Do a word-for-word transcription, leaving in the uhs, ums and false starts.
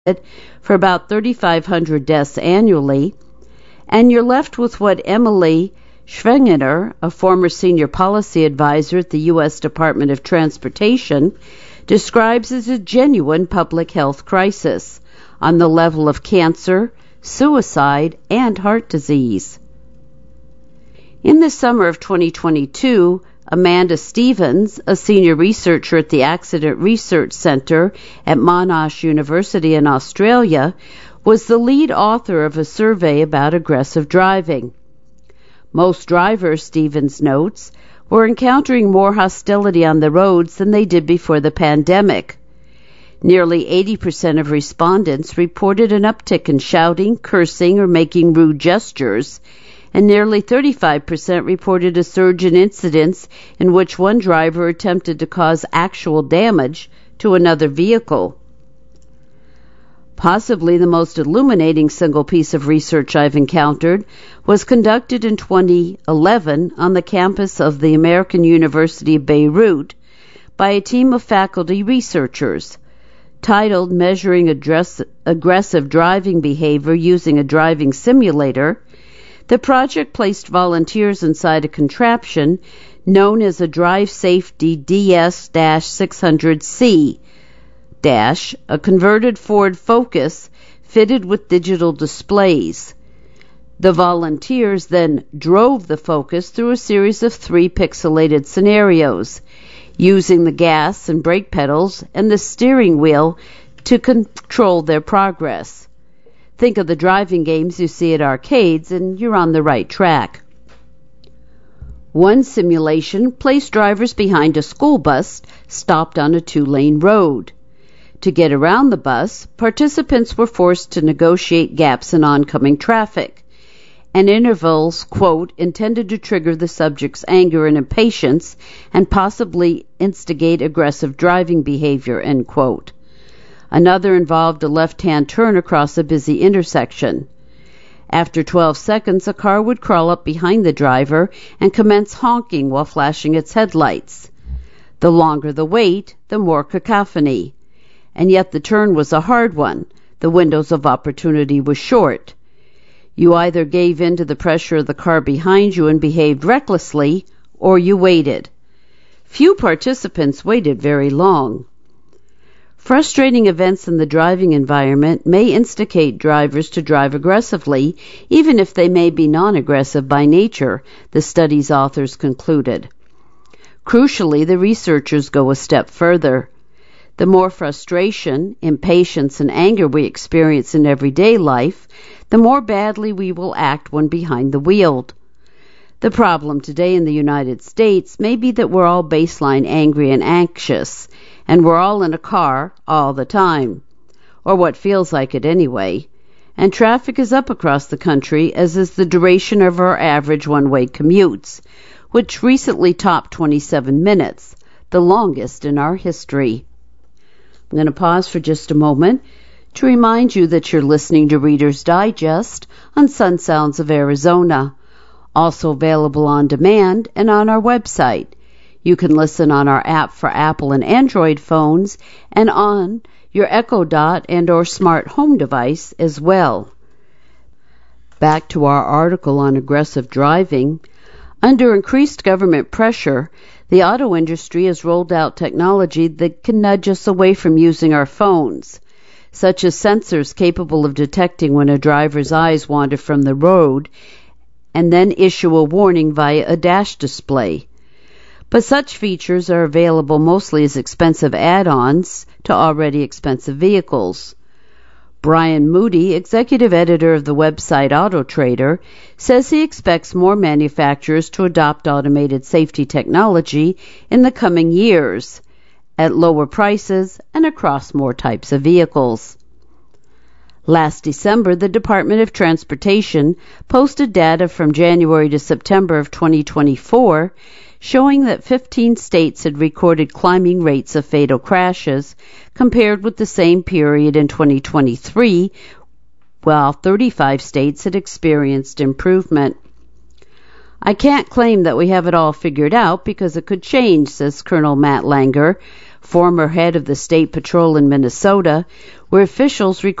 for about thirty-five hundred deaths annually, and you're left with what Emily Schwenger, a former senior policy advisor at the U S Department of Transportation, describes as a genuine public health crisis on the level of cancer, suicide, and heart disease. In the summer of twenty twenty-two, Amanda Stevens, a senior researcher at the Accident Research Centre at Monash University in Australia, was the lead author of a survey about aggressive driving. Most drivers, Stevens notes, were encountering more hostility on the roads than they did before the pandemic. Nearly eighty percent of respondents reported an uptick in shouting, cursing, or making rude gestures, and nearly thirty-five percent reported a surge in incidents in which one driver attempted to cause actual damage to another vehicle. Possibly the most illuminating single piece of research I've encountered was conducted in twenty eleven on the campus of the American University of Beirut by a team of faculty researchers. Titled Measuring Address- Aggressive Driving Behavior Using a Driving Simulator, the project placed volunteers inside a contraption known as a Drive Safety D S six hundred C, dash, a converted Ford Focus fitted with digital displays. The volunteers then drove the Focus through a series of three pixelated scenarios, using the gas and brake pedals and the steering wheel to control their progress. Think of the driving games you see at arcades, and you're on the right track. One simulation placed drivers behind a school bus stopped on a two-lane road. To get around the bus, participants were forced to negotiate gaps in oncoming traffic, and intervals, quote, intended to trigger the subject's anger and impatience and possibly instigate aggressive driving behavior, end quote. Another involved a left-hand turn across a busy intersection. After twelve seconds, a car would crawl up behind the driver and commence honking while flashing its headlights. The longer the wait, the more cacophony. And yet the turn was a hard one. The windows of opportunity were short. You either gave in to the pressure of the car behind you and behaved recklessly, or you waited. Few participants waited very long. Frustrating events in the driving environment may instigate drivers to drive aggressively, even if they may be non-aggressive by nature, the study's authors concluded. Crucially, the researchers go a step further. The more frustration, impatience, and anger we experience in everyday life, the more badly we will act when behind the wheel. The problem today in the United States may be that we're all baseline angry and anxious, and we're all in a car all the time, or what feels like it anyway, and traffic is up across the country, as is the duration of our average one-way commutes, which recently topped twenty-seven minutes, the longest in our history. I'm going to pause for just a moment to remind you that you're listening to Reader's Digest on Sun Sounds of Arizona, also available on demand and on our website. You can listen on our app for Apple and Android phones and on your Echo Dot and or smart home device as well. Back to our article on aggressive driving. Under increased government pressure, the auto industry has rolled out technology that can nudge us away from using our phones, such as sensors capable of detecting when a driver's eyes wander from the road and then issue a warning via a dash display. But such features are available mostly as expensive add-ons to already expensive vehicles. Brian Moody, executive editor of the website AutoTrader, says he expects more manufacturers to adopt automated safety technology in the coming years, at lower prices and across more types of vehicles. Last December, the Department of Transportation posted data from January to September of twenty twenty-four showing that fifteen states had recorded climbing rates of fatal crashes compared with the same period in twenty twenty-three, while thirty-five states had experienced improvement. I can't claim that we have it all figured out because it could change, says Colonel Matt Langer, former head of the State Patrol in Minnesota, where officials